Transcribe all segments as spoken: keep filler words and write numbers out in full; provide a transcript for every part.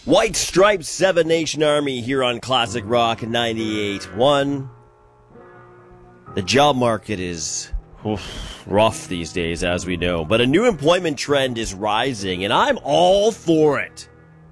White Striped Seven Nation Army here on Classic Rock ninety-eight point one. The job market is oof, rough these days, as we know, but a new employment trend is rising, and I'm all for it.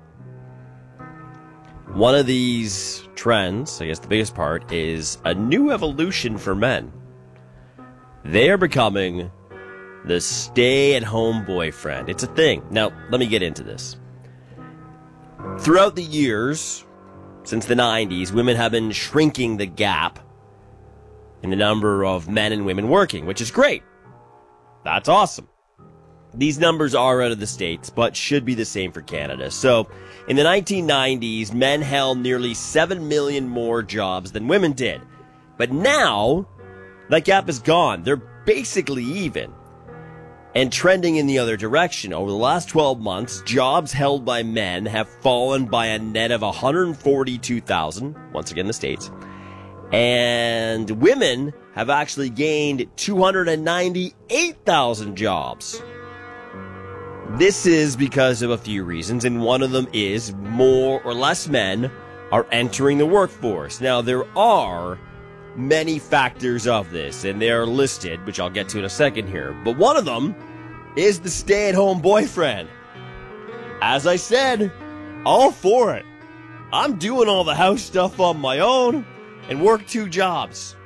One of these trends, I guess the biggest part, is a new evolution for men. They are becoming the stay-at-home boyfriend. It's a thing. Now, let me get into this. Throughout the years, since the nineties, women have been shrinking the gap in the number of men and women working, which is great. That's awesome. These numbers are out of the States, but should be the same for Canada. So, in the nineteen nineties, men held nearly seven million more jobs than women did. But now, that gap is gone. They're basically even. And trending in the other direction. Over the last twelve months, jobs held by men have fallen by a net of one hundred forty-two thousand, once again the States. And women have actually gained two hundred ninety-eight thousand jobs. This is because of a few reasons, and one of them is more or less men are entering the workforce. Now, there are many factors of this, and they're listed, which I'll get to in a second here. But one of them is the stay-at-home boyfriend. As I said, all for it. I'm doing all the house stuff on my own and work two jobs.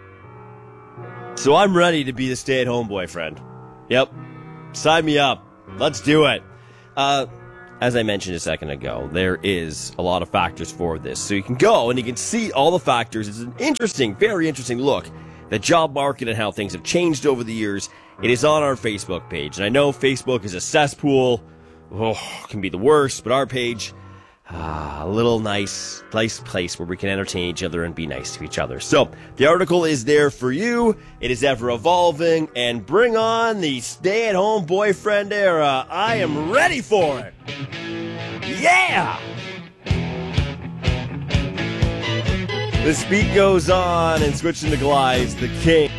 So I'm ready to be the stay-at-home boyfriend. Yep. Sign me up. Let's do it. Uh, as I mentioned a second ago, there is a lot of factors for this. So you can go and you can see all the factors. It's an interesting, very interesting look at the job market and how things have changed over the years. It is on our Facebook page. And I know Facebook is a cesspool. Oh, can be the worst. But our page, ah, a little nice place, place where we can entertain each other and be nice to each other. So the article is there for you. It is ever evolving. And bring on the stay-at-home boyfriend era. I am ready for it. Yeah! The speed goes on, and switching the glides, the king.